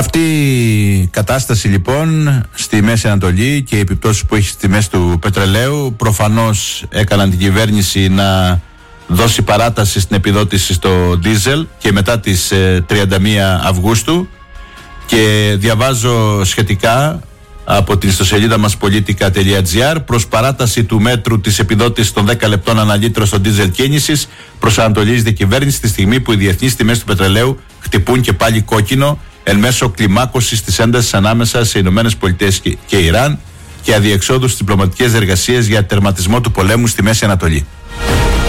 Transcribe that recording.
Αυτή η κατάσταση λοιπόν στη Μέση Ανατολή και οι επιπτώσεις που έχει στις τιμές του πετρελαίου προφανώς έκαναν την κυβέρνηση να δώσει παράταση στην επιδότηση στο ντίζελ και μετά τις 31 Αυγούστου, και διαβάζω σχετικά από την ιστοσελίδα μας politica.gr: προς παράταση του μέτρου της επιδότησης των 10 λεπτών ανά λίτρο στο ντίζελ κίνησης προσανατολίζεται η κυβέρνηση τη στιγμή που οι διεθνείς τιμές του πετρελαίου χτυπούν και πάλι κόκκινο εν μέσω κλιμάκωσης της έντασης ανάμεσα σε Ηνωμένες Πολιτείες και Ιράν και αδιεξόδου στις διπλωματικές διεργασίες για τερματισμό του πολέμου στη Μέση Ανατολή.